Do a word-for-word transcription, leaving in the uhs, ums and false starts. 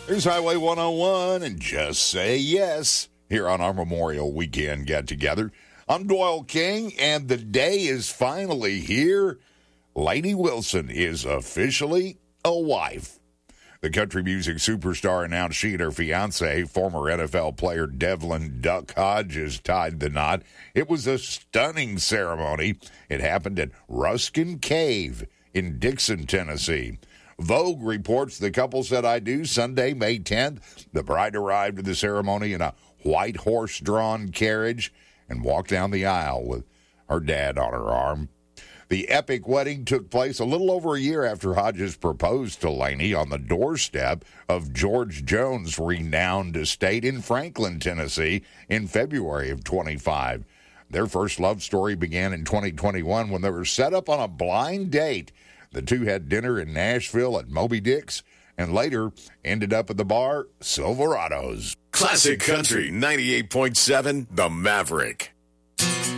Here's Highway one oh one and Just Say Yes here on our Memorial Weekend get-together. I'm Doyle King, and the day is finally here. Lainey Wilson is officially a wife. The country music superstar announced she and her fiancé, former N F L player Devlin Duck Hodges, tied the knot. It was a stunning ceremony. It happened at Ruskin Cave in Dixon, Tennessee. Vogue reports the couple said I do Sunday, May tenth. The bride arrived at the ceremony in a white horse-drawn carriage and walked down the aisle with her dad on her arm. The epic wedding took place a little over a year after Hodges proposed to Lainey on the doorstep of George Jones' renowned estate in Franklin, Tennessee, in February of twenty-five. Their first love story began in twenty twenty-one when they were set up on a blind date. The two had dinner in Nashville at Moby Dick's and later ended up at the bar Silverados. Classic Country ninety-eight point seven, The Maverick.